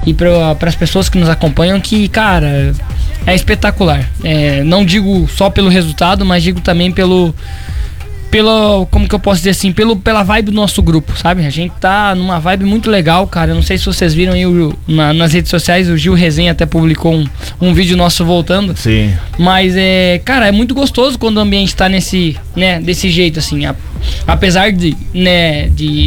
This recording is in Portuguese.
e para as pessoas que nos acompanham que, cara, é espetacular. Não digo só pelo resultado, mas digo também pelo como que eu posso dizer assim, pela vibe do nosso grupo, sabe? A gente tá numa vibe muito legal, cara. Eu não sei se vocês viram aí nas redes sociais, o Gil Resenha até publicou um vídeo nosso voltando. Sim. Mas, cara, é muito gostoso quando o ambiente tá desse jeito, assim. Apesar de